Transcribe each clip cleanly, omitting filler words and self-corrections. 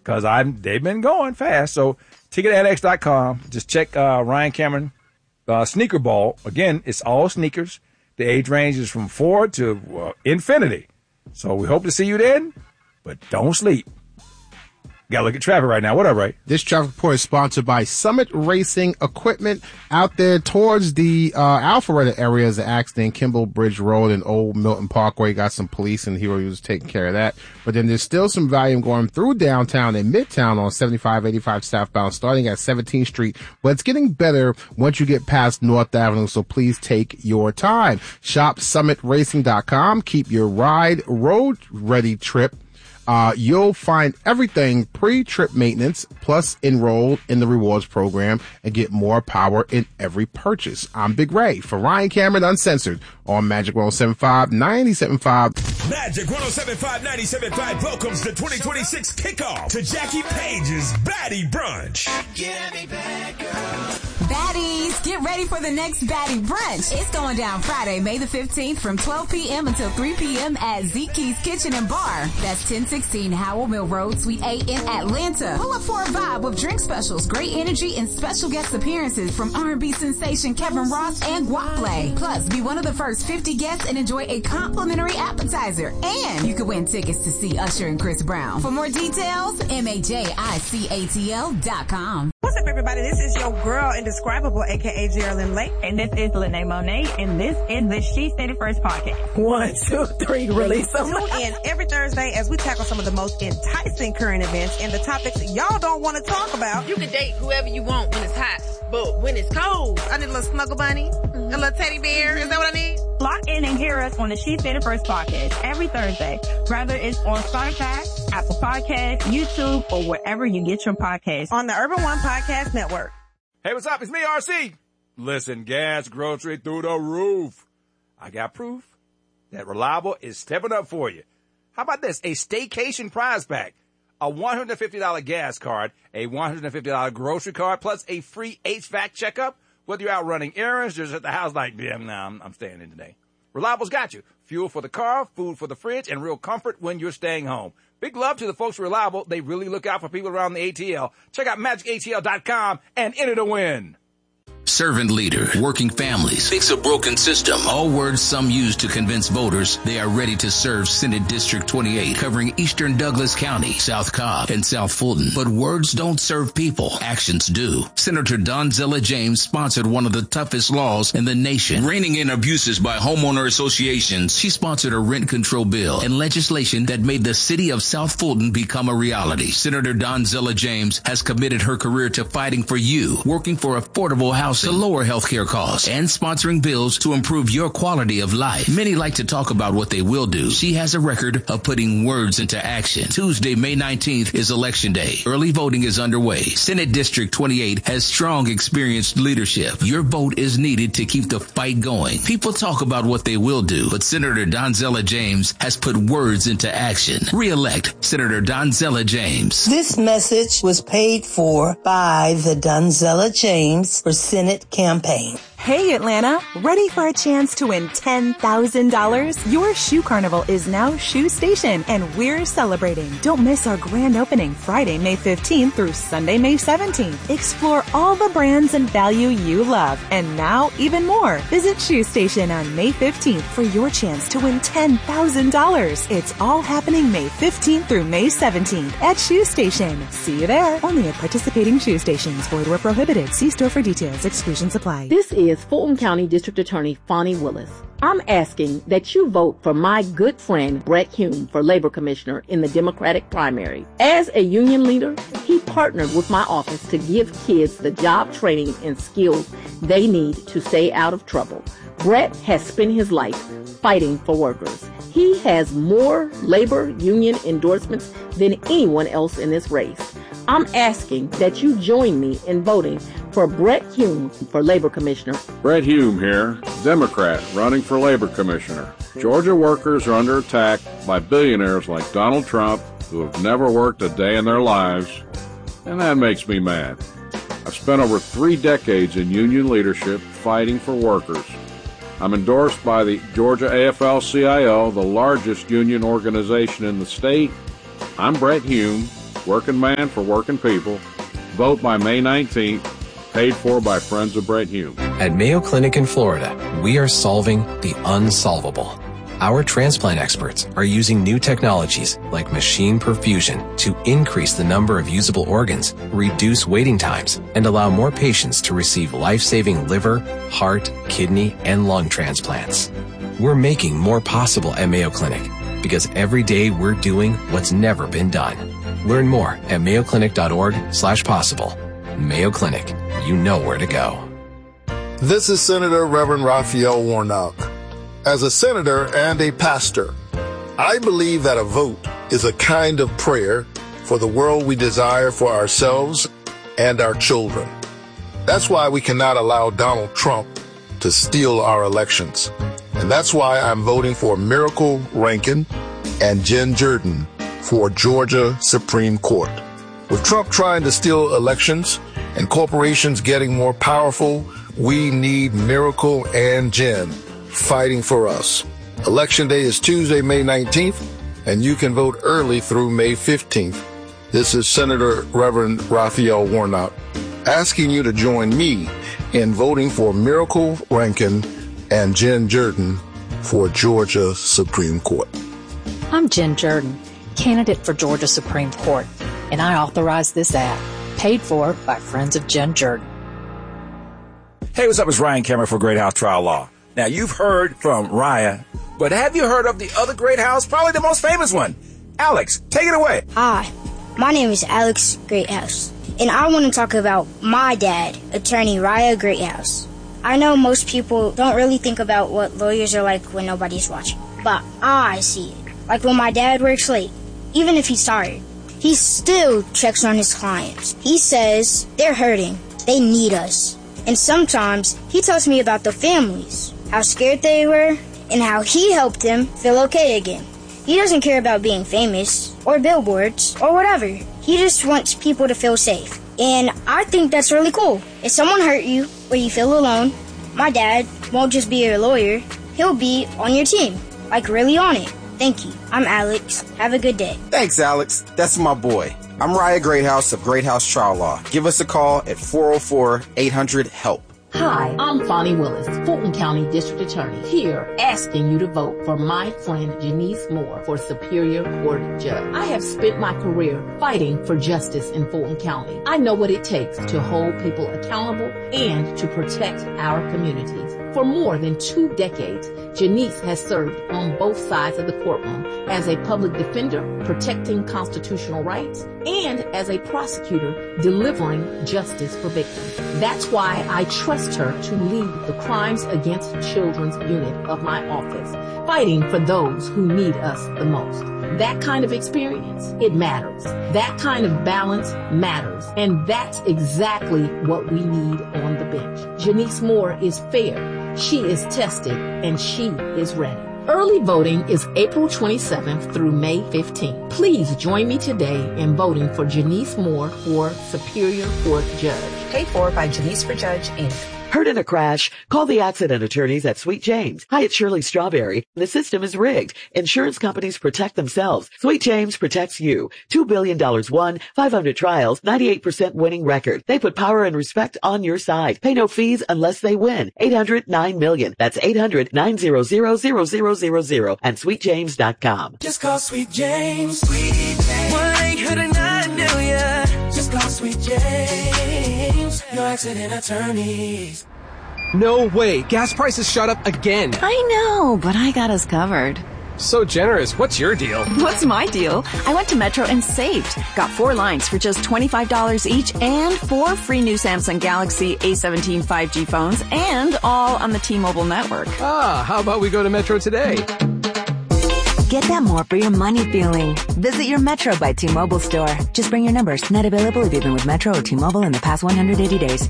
because they've been going fast. So TicketNX.com. Just check Ryan Cameron Sneaker Ball. Again, it's all sneakers. The age range is from 4 to infinity. So we hope to see you then, but don't sleep. Got to look at traffic right now. What up, Ray? This traffic report is sponsored by Summit Racing Equipment out there towards the Alpharetta area. Is an accident. Kimball Bridge Road and Old Milton Parkway. Got some police and he was taking care of that. But then there's still some volume going through downtown and Midtown on 7585 southbound starting at 17th Street. But it's getting better once you get past North Avenue, so please take your time. Shop SummitRacing.com. Keep your ride road ready trip. You'll find everything pre-trip maintenance, plus enroll in the rewards program and get more power in every purchase. I'm Big Ray for Ryan Cameron Uncensored on Magic 107.5, 97.5. Magic 107.5, 97.5 welcomes the 2026 kickoff to Jackie Page's Baddie Brunch. Get me back, girl. Baddies, get ready for the next Baddie Brunch. It's going down Friday, May the 15th from 12 p.m. until 3 p.m. at Zeke's Kitchen and Bar. That's 1016 Howell Mill Road, Suite A in Atlanta. Pull up for a vibe with drink specials, great energy, and special guest appearances from R&B sensation Kevin Ross and Guaplay. Plus, be one of the first 50 guests and enjoy a complimentary appetizer. And you can win tickets to see Usher and Chris Brown. For more details, MAJICATL.com. What's up, everybody? This is your girl, Indescribable, a.k.a. Geraldine Lake. And this is Lene Monet, and this is the She Said It First podcast. 1, 2, 3, release them. Tune in every Thursday as we tackle some of the most enticing current events and the topics y'all don't want to talk about. You can date whoever you want when it's hot, but when it's cold, I need a little snuggle bunny, a little teddy bear. Is that what I need? Lock in and hear us on the She Said It First podcast every Thursday. Whether it's on Spotify, Apple Podcasts, YouTube, or wherever you get your podcasts. On the Urban One Podcast Network. Hey, what's up? It's me, RC. Listen, gas, grocery through the roof. I got proof that Reliable is stepping up for you. How about this? A staycation prize pack. A $150 gas card, a $150 grocery card, plus a free HVAC checkup. Whether you're out running errands, just at the house like, I'm staying in today. Reliable's got you. Fuel for the car, food for the fridge, and real comfort when you're staying home. Big love to the folks at Reliable. They really look out for people around the ATL. Check out magicatl.com and enter to win. Servant leader, working families, fix a broken system. All words some use to convince voters they are ready to serve Senate District 28, covering Eastern Douglas County, South Cobb, and South Fulton. But words don't serve people. Actions do. Senator Donzella James sponsored one of the toughest laws in the nation, reining in abuses by homeowner associations. She sponsored a rent control bill and legislation that made the city of South Fulton become a reality. Senator Donzella James has committed her career to fighting for you, working for affordable housing, to lower healthcare costs, and sponsoring bills to improve your quality of life. Many like to talk about what they will do. She has a record of putting words into action. Tuesday, May 19th is Election Day. Early voting is underway. Senate District 28 has strong, experienced leadership. Your vote is needed to keep the fight going. People talk about what they will do, but Senator Donzella James has put words into action. Re-elect Senator Donzella James. This message was paid for by the Donzella James for Senate campaign. Hey Atlanta, ready for a chance to win $10,000? Your Shoe Carnival is now Shoe Station, and we're celebrating. Don't miss our grand opening Friday, May 15th through Sunday, May 17th. Explore all the brands and value you love, and now even more. Visit Shoe Station on May 15th for your chance to win $10,000. It's all happening May 15th through May 17th at Shoe Station. See you there. Only at participating Shoe Stations. Void where prohibited. See store for details. Exclusions apply. This is Fulton County District Attorney Fonnie Willis. I'm asking that you vote for my good friend Brett Hume for Labor Commissioner in the Democratic primary. As a union leader, he partnered with my office to give kids the job training and skills they need to stay out of trouble. Brett has spent his life fighting for workers. He has more labor union endorsements than anyone else in this race. I'm asking that you join me in voting for Brett Hume for Labor Commissioner. Brett Hume here, Democrat, running for Labor Commissioner. Georgia workers are under attack by billionaires like Donald Trump, who have never worked a day in their lives, and that makes me mad. I've spent over 3 decades in union leadership fighting for workers. I'm endorsed by the Georgia AFL-CIO, the largest union organization in the state. I'm Brett Hume, Working man for working people. Vote by May 19th. Paid for by Friends of Brett Hume. At Mayo Clinic in Florida, we are solving the unsolvable. Our transplant experts are using new technologies like machine perfusion to increase the number of usable organs, reduce waiting times, and allow more patients to receive life-saving liver, heart, kidney, and lung transplants. We're making more possible at Mayo Clinic because every day we're doing what's never been done. Learn more at mayoclinic.org/possible. Mayo Clinic, you know where to go. This is Senator Reverend Raphael Warnock. As a senator and a pastor, I believe that a vote is a kind of prayer for the world we desire for ourselves and our children. That's why we cannot allow Donald Trump to steal our elections. And that's why I'm voting for Miracle Rankin and Jen Jordan for Georgia Supreme Court. With Trump trying to steal elections and corporations getting more powerful, we need Miracle and Jen fighting for us. Election day is Tuesday, May 19th, and you can vote early through May 15th. This is Senator Reverend Raphael Warnock asking you to join me in voting for Miracle Rankin and Jen Jordan for Georgia Supreme Court. I'm Jen Jordan, candidate for Georgia Supreme Court, and I authorize this ad, paid for by Friends of Jen Jordan. Hey, what's up? It's Ryan Cameron for Great House Trial Law. Now, you've heard from Raya, but have you heard of the other Great House? Probably the most famous one. Alex, take it away. Hi, my name is Alex Greathouse, and I want to talk about my dad, Attorney Raya Greathouse. I know most people don't really think about what lawyers are like when nobody's watching, but I see it. Like when my dad works late, even if he's tired, he still checks on his clients. He says they're hurting, they need us. And sometimes he tells me about the families, how scared they were, and how he helped them feel okay again. He doesn't care about being famous, or billboards, or whatever. He just wants people to feel safe. And I think that's really cool. If someone hurt you, or you feel alone, my dad won't just be your lawyer, he'll be on your team, like really on it. Thank you. I'm Alex. Have a good day. Thanks, Alex. That's my boy. I'm Raya Greathouse of Great House Trial Law. Give us a call at 404-800-HELP. Hi, I'm Fonnie Willis, Fulton County District Attorney, here asking you to vote for my friend Janice Moore for Superior Court Judge. I have spent my career fighting for justice in Fulton County. I know what it takes to hold people accountable and to protect our communities. For more than 2 decades, Janice has served on both sides of the courtroom as a public defender, protecting constitutional rights, and as a prosecutor, delivering justice for victims. That's why I trust her to lead the Crimes Against Children's unit of my office, fighting for those who need us the most. That kind of experience, it matters. That kind of balance matters. And that's exactly what we need on the bench. Janice Moore is fair. She is tested, and she is ready. Early voting is April 27th through May 15th. Please join me today in voting for Janice Moore for Superior Court Judge. Paid for by Janice for Judge, Inc. Hurt in a crash? Call the accident attorneys at Sweet James. Hi, it's Shirley Strawberry. The system is rigged. Insurance companies protect themselves. Sweet James protects you. $2 billion won, 500 trials, 98% winning record. They put power and respect on your side. Pay no fees unless they win. 800-9-million. That's 800-900-0000 and sweetjames.com. Just call Sweet James. Sweet James. 1-800-9-million. Just call Sweet James. Your accident attorneys. No way. Gas prices shot up again. I know, but I got us covered. So generous. What's your deal? What's my deal? I went to Metro and saved. Got 4 lines for just $25 each and 4 free new Samsung Galaxy A17 5G phones, and all on the T-Mobile network. Ah, how about we go to Metro today? Get that more for your money feeling. Visit your Metro by T-Mobile store. Just bring your numbers. Not available if you've been with Metro or T-Mobile in the past 180 days.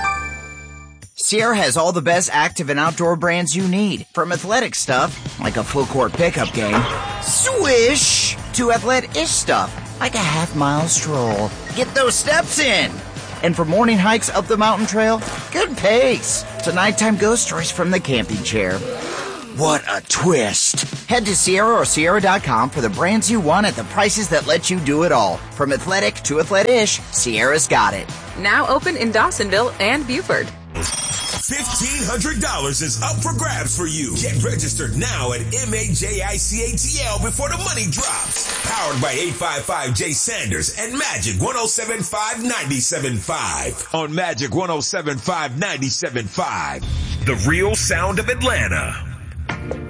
Sierra has all the best active and outdoor brands you need. From athletic stuff, like a full court pickup game, swish, to athlete-ish stuff, like a half-mile stroll. Get those steps in. And for morning hikes up the mountain trail, good pace. To nighttime ghost stories from the camping chair. What a twist. Head to Sierra or Sierra.com for the brands you want at the prices that let you do it all. From athletic to athletic-ish, Sierra's got it. Now open in Dawsonville and Buford. $1,500 is up for grabs for you. Get registered now at MAJICATL before the money drops. Powered by 855J Sanders and Magic 107.5 97.5. On Magic 107.5 97.5. The real sound of Atlanta.